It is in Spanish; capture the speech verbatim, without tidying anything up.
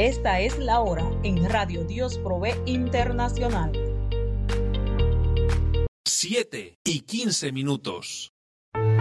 Esta es la hora en Radio Dios Provee Internacional. siete y quince minutos.